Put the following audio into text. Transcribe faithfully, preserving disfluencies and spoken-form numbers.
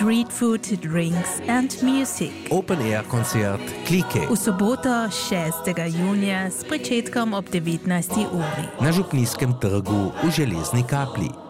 Street food, drinks and music. Open air koncert Klike. V soboto šestega junija s pričetkom ob devetnajsti uri. Na Župnijskem trgu v Železni Kapli.